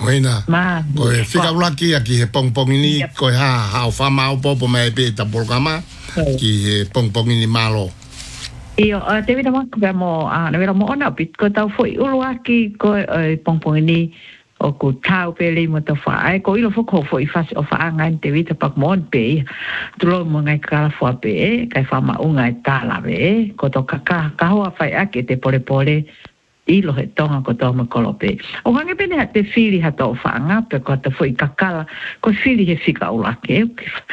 Oina. Koe whika ulaki a ki he pongpongini koe ha o whamau popo mai pe ta programa ki he pongpongini malo. Io, te vita maka pia mo, na vira mo ona pit, ko tau foi uluaki ko pongpongini o ku tau pe le mo ta fa, ko ilo foko foi fasi o fa ngai te vita pak mon pe, tulo mo ngai kala fo pe, kai fa ma unga tala be, ko to kaka hoa fai ake te pole pole, ilo he tonga ko tau makolope. O hange pene ha te whiri ha tau whaanga, pe ko te whoi kakala, ko whiri he whika ulake.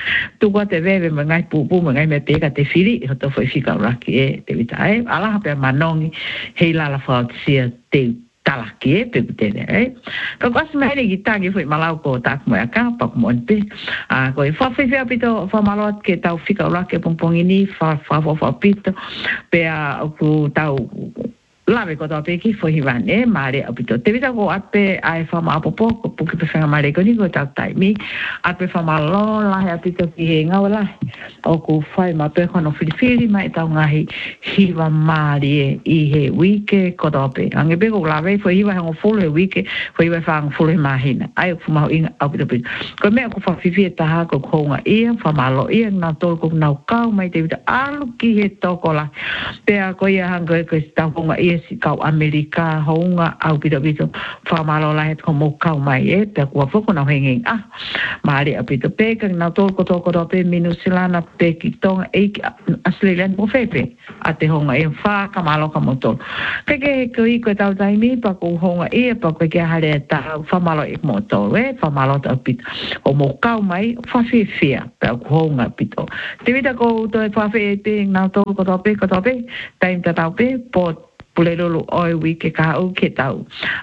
Tu ko te wewe ma ngai pupu, ma ngai me teka te whiri, ho te whoi whika ulake te vita e. Alaha pe manongi, hei lala whaotisia te talaki e, pe kutene e. Ka kwasi mahere ki tangi whoi malau ko tak moe a kāpa ko mon pe. Ko e whawhiwhia pito, whamaloat ke tau whika ulake pongpongini, whawhawhawhapito, pe a ku tau lawe ko tau peki fo hiwane mare apito te vita ko ape ai fama apopo ko puki pe fanga mare ko ni ko tau taimi ape fama lo la he apito ki he ngawala o ku fai ma pe kono filifili mai tau ngahi hiwa mare i he wike ko tau pe ange pe ko lawe fo hiwa hango fulu he wike fo hiwa fanga fulu he mahina ai ku mau inga apito pito ko mea ku whawhiwhi taha ko konga ia fama lo ia nga tol ko nau kau mai te vita alu ki he toko la pea ko ia hango e ko tau konga ia si kau Amerika hounga au pito whamalo la het komo kau mai e te kua whoko na hengeng maare a pito peka na toko pe minusilana pe ki tonga e Australian mo fepe a te honga e wha kamalo ka motol peke he kui ko tau taimi pa ko honga e pa ko ke hare ta whamalo e motol e whamalo ta pito o mo kau mai whawhewhia pe ko honga pito te vita ko to e whawhe te na toko pe taim ta tau pe po pule lulu oi wike ka au ke tau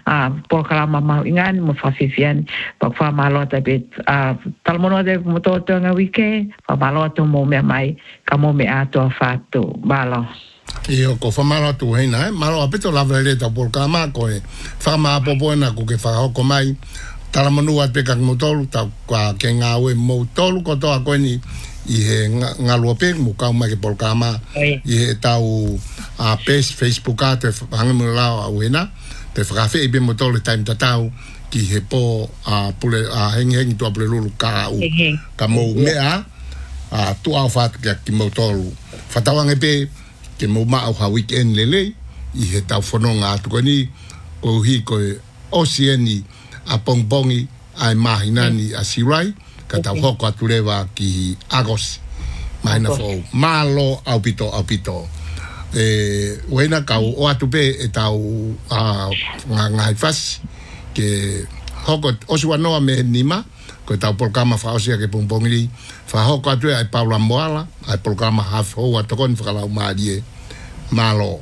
por kalama mau ingan mo fafifian pa fa malo ta bet talmono de moto tonga wike fa malo to mo me mai ka mo me ato fato balo io ko fa malo tu hena malo apito la veleta por kalama ko e fa ma popona ko ke fa ko mai talmono at pe ka moto ta ka ke ngawe moto ko to ko ni i he ngaluape mo ka mai ke por kalama i he tau a page Facebook a te hangamu lao a uena te whakawhi i be motole taim tatau ki he po a pule a hengi tu a pule lulu ka u ka mou mea a tu au what ki motolu whatawang e pe ke mou mao ha weekend lele i he tau whanonga atu koni ko hi koe osieni a pongpongi ai mahinani a sirai ka tau hoko atu lewa ki agos mahina fo malo au pito wena kau o atu pe e tau ngai fas ke hoko osua noa me nima ko tau programa fa osia ke pongpongiri fa hoko atu ai Paula Moala ai programa half ho atokon whakalau maadie malo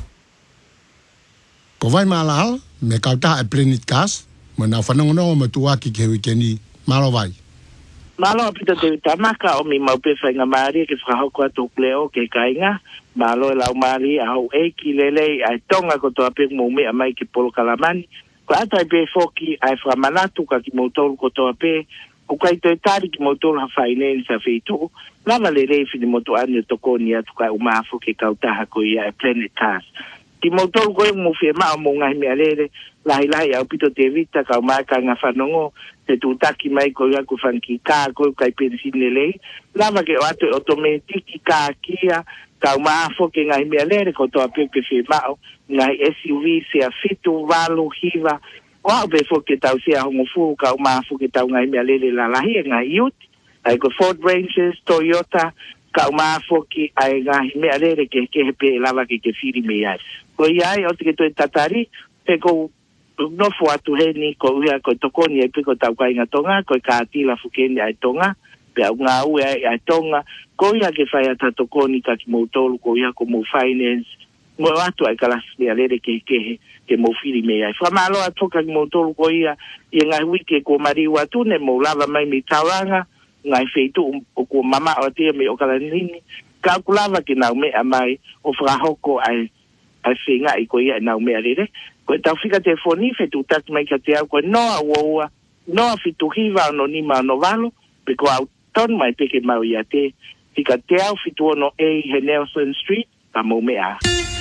ko vai malal me kauta e plenit kas mo na whanongono mo tuaki ke wikeni malo vai malo pita te tamaka o mi mau pe whainga maari ke whahoko atu kleo ke kainga malo lau mari au ki lele ai tonga ko toa pe mo me mai ki polo kalamani ko ata pe foki ai framanatu ka ki motor ko toa pe o kai to tari ki motor ha finance a feito lava le refi de motor ane to koni atu ka uma fo ke kauta ha ko ia planet task ki motor ko mo fe ma mo ngai me alere lai au pito te vita ka ma ka nga fanongo te tu taki mai ko ia ku fanki ka ko kai pensine le lava ke atu automatic ka kia ka ma fo ke ngai me alere ko to ape ke fe ma ngai SUV se a fitu valo hiva wa be fo ke tau se a mo fu ka ma fo ke tau ngai me alere la ngai yut ai ko Ford Rangers Toyota ka ma fo ke ai ngai me alere ke pe lava ke firi me ai ko ia o te to tatari pe ko no fo atu heni ko ia ko tokoni e pe ko tau kai ngatonga ko ka atila fu ke ai tonga pe nga u ai tonga ko ia ke fai ata tokoni ka ki motolu ko ia ko mo finance mo atu ai kala se alere ke mo fili me ai fa malo atu ka ki motolu ko ia i nga wiki ko mari watu ne mo lava mai mi tawanga ngai feitu o ko mama o te me o kala nini ka kulava ki na me mai o fra hoko ai finga i ko ia na me alere ko ta fika telefoni fetu tak mai ka te ko no awa no fitu hiva no ni ma no valo because au ton mai peke mau ia te fika te au fitu no e Nelson Street pa mo mea